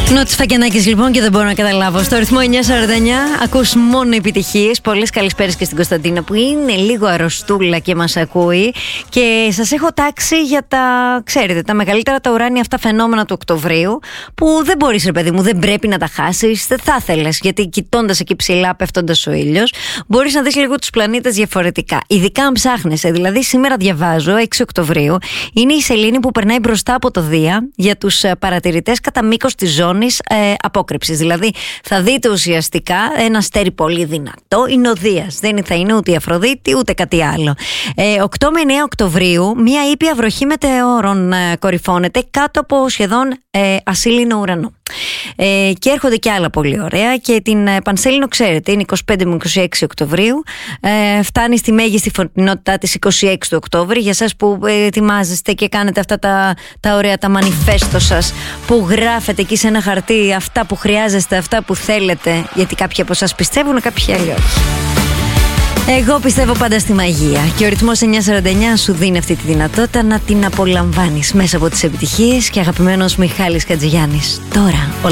Νότης Φακιανάκης λοιπόν και δεν μπορώ να καταλάβω. Στο ρυθμό 949 ακούς μόνο επιτυχίες. Πολλές καλησπέρες και στην Κωνσταντίνα που είναι λίγο αρρωστούλα και μας ακούει. Και σας έχω τάξει για τα, ξέρετε, τα μεγαλύτερα τα ουράνια αυτά φαινόμενα του Οκτωβρίου, που δεν μπορείς, ρε παιδί μου, δεν πρέπει να τα χάσεις. Δεν θα ήθελες, γιατί κοιτώντας εκεί ψηλά, πέφτοντας ο ήλιος, μπορείς να δεις λίγο τους πλανήτες διαφορετικά. Ειδικά αν ψάχνεσαι. Δηλαδή, σήμερα διαβάζω 6 Οκτωβρίου, είναι η σελήνη που περνάει μπροστά από το Δία για τους παρατηρητές κατά μήκος της ζώνης απόκρυψης. Δηλαδή θα δείτε ουσιαστικά ένα αστέρι πολύ δυνατό, είναι ο Δίας, δεν θα είναι ούτε η Αφροδίτη ούτε κάτι άλλο. 8 με 9 Οκτωβρίου μια ήπια βροχή μετεώρων κορυφώνεται κάτω από σχεδόν ασύλληνο ουρανό. Και έρχονται και άλλα πολύ ωραία. Και την Πανσέλινο, ξέρετε, είναι 25 με 26 Οκτωβρίου. Φτάνει στη μέγιστη φωτεινότητά της 26 του Οκτώβρη. Για σας που ετοιμάζεστε και κάνετε αυτά τα ωραία, τα μανιφέστο σας, που γράφετε εκεί σε ένα χαρτί αυτά που χρειάζεστε, αυτά που θέλετε, γιατί κάποιοι από εσάς πιστεύουν, κάποιοι άλλοι όχι. Εγώ πιστεύω πάντα στη μαγεία και ο ρυθμός 949 σου δίνει αυτή τη δυνατότητα να την απολαμβάνεις μέσα από τις επιτυχίες. Και αγαπημένος Μιχάλης Χατζηγιάννης τώρα.